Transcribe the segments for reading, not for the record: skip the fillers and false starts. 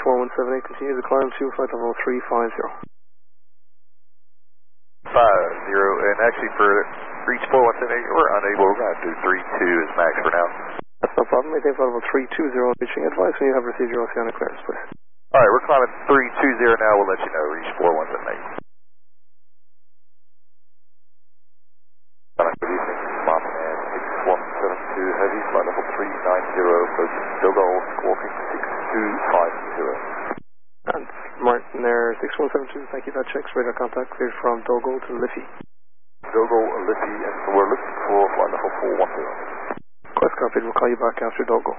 4178, continue to climb to flight level 350. 50, and actually for reach 4178, we're unable, we're going to do 32 as max for now. That's no problem, maintain flight level 320, reaching advice when you have received your oceanic clearance, please. Alright, we're climbing 320 now, we'll let you know, reach 4178. Good evening, Mothman 6172 Heavy, flight level 390, approaching Dogol, squawking 6250. And Martin Air 6172, thank you, that checks radar contact cleared from Dogol to Liffey. Dogol, Liffey, and we're looking for flight level 410. Quest copied, we'll call you back after Dogol.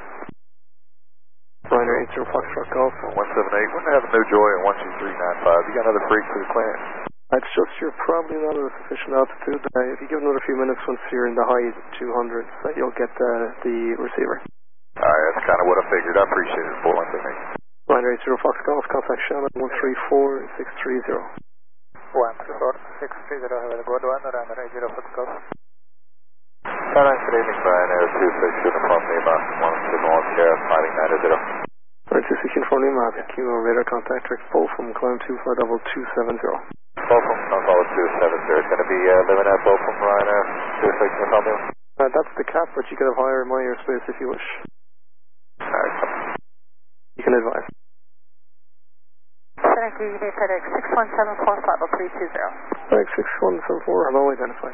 Ryanair 80 Foxtrot Golf. 178, we're going to have no joy on 12395, you got another break for the clearance. It's just you're probably not at a sufficient altitude. If you give another few minutes once you're in the high 200s, you'll get the receiver. Alright, that's kind of what I figured. I appreciate it. 4178. Ryanair 80 Fox Golf, contact Shannon 134630. 134630, have a good one, Ryanair 80 Fox Golf. Skyline, good evening, Ryanair 26 Uniform Lima, 1 North Air, fighting 90. Ryanair 26 Uniform Lima, Kilo radar contact, Rick Bull from climb 2 flight level 270. Bolfom, level 270, it's going to be living at Bolfom, Ryanair 26 Uniform Lima. That's the cap, but you can have higher in my airspace if you wish. Alright, you can advise. FedEx 6174, flight level 320. FedEx 6174, hello, identified.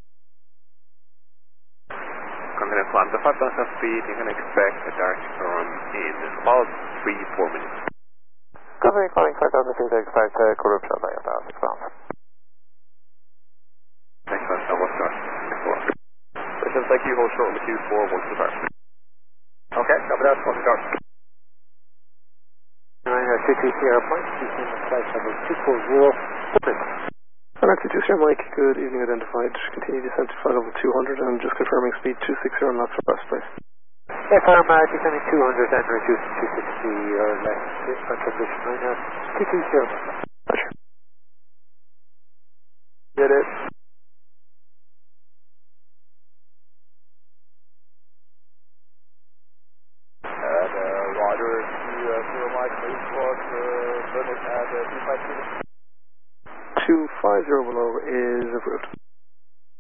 Continental climb to 5,000 speed, you can expect a direct run in about 3-4 minutes. Covering climbing 5,000 feet, expect corruption by 1,000 pounds. Thanks, that's what's that. Listen, thank you, hold short on the Q4, once the start. Okay, copy that, once start. Ryanair 220 airport, descend to flight level 240, And that's 2 Sierra Mike, good evening, identified. Continue descent to flight level 200 and just confirming speed 260 knots for best, please. FRM descending 200 and reducing 260 or less on transition Ryanair 220. Roger. Get it. Roger, 2 Mike, please, was Bernard at 250. 250 below is approved.